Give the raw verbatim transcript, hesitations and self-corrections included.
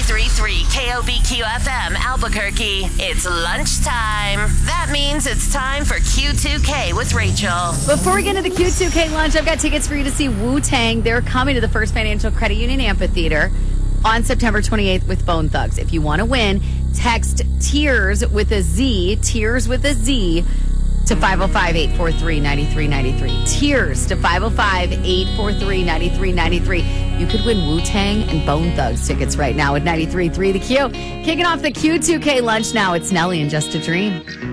three three K O B Q F M Albuquerque. It's lunchtime. That means it's time for Q two K with Rachel. Before we get into the Q two K lunch, I've got tickets for you to see Wu-Tang. They're coming to the First Financial Credit Union Amphitheater on September twenty-eighth with Bone Thugs. If you want to win, text TEARS with a Z, TEARS with a Z, to five oh five, eight four three, nine three nine three. TEARS to five oh five, eight four three, nine three nine three. You could win Wu-Tang and Bone Thugs tickets right now with ninety-three point three The Q. Kicking off the Q two K lunch now, it's Nelly and Just a Dream.